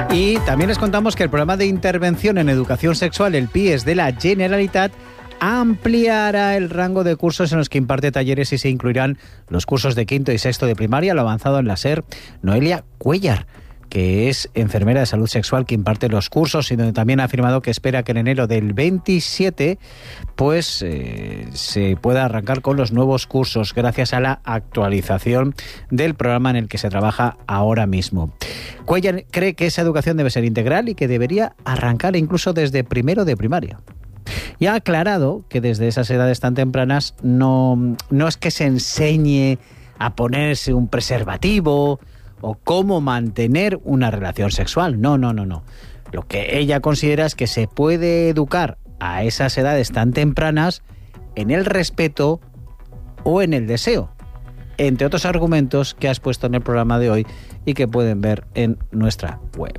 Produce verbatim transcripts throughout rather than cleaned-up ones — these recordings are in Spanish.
Y también les contamos que el programa de intervención en educación sexual, el P I E S de la Generalitat, ampliará el rango de cursos en los que imparte talleres y se incluirán los cursos de quinto y sexto de primaria. Lo ha avanzado en la SER Noelia Cuellar, que es enfermera de salud sexual que imparte los cursos y donde también ha afirmado que espera que en enero del veintisiete pues eh, se pueda arrancar con los nuevos cursos gracias a la actualización del programa en el que se trabaja ahora mismo. Cuellar cree que esa educación debe ser integral y que debería arrancar incluso desde primero de primaria. Y ha aclarado que desde esas edades tan tempranas no, no es que se enseñe a ponerse un preservativo o cómo mantener una relación sexual. No, no, no, no. Lo que ella considera es que se puede educar a esas edades tan tempranas en el respeto o en el deseo, entre otros argumentos que has puesto en el programa de hoy y que pueden ver en nuestra web.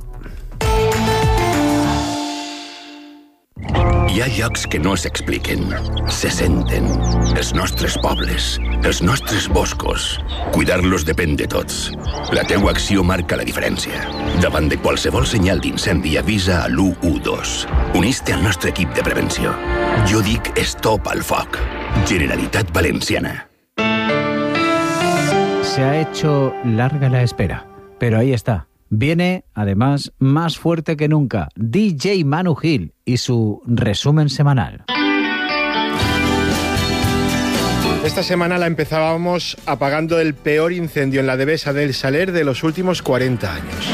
Hi ha llocs que no s'expliquen, se senten. Els nostres pobles, els nostres boscos. Cuidar-los depèn de tots. La teua acció marca la diferència. Davant de qualsevol senyal d'incendi, avisa a l'u u dos. Unís-te al nostre equip de prevenció. Jo dic Stop al foc. Generalitat Valenciana. Se ha hecho larga la espera, pero ahí está. Viene, además, más fuerte que nunca, D J Manu Gil y su resumen semanal. Esta semana la empezábamos apagando el peor incendio en la Devesa del Saler de los últimos cuarenta años.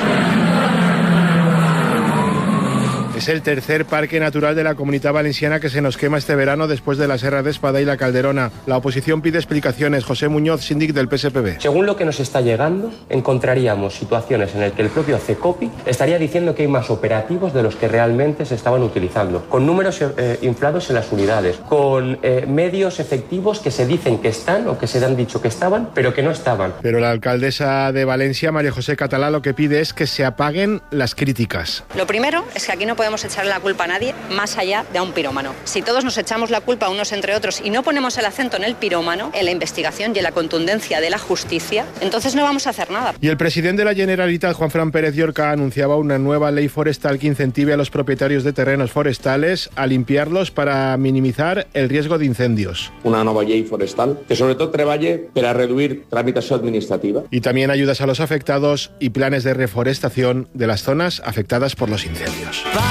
Es el tercer parque natural de la Comunitat Valenciana que se nos quema este verano después de la Serra d'Espada y la Calderona. La oposición pide explicaciones. José Muñoz, síndic del P S P B. Según lo que nos está llegando, encontraríamos situaciones en las que el propio CECOPI estaría diciendo que hay más operativos de los que realmente se estaban utilizando, con números eh, inflados en las unidades, con eh, medios efectivos que se dicen que están o que se han dicho que estaban, pero que no estaban. Pero la alcaldesa de Valencia, María José Catalá, lo que pide es que se apaguen las críticas. Lo primero es que aquí no podemos echarle la culpa a nadie más allá de a un pirómano. Si todos nos echamos la culpa unos entre otros y no ponemos el acento en el pirómano, en la investigación y en la contundencia de la justicia, entonces no vamos a hacer nada. Y el presidente de la Generalitat, Juanfran Pérez Llorca, anunciaba una nueva ley forestal que incentive a los propietarios de terrenos forestales a limpiarlos para minimizar el riesgo de incendios. Una nova llei forestal que sobretot treballe per a reduir tramitació administrativa. Y también ayudas a los afectados y planes de reforestación de las zonas afectadas por los incendios.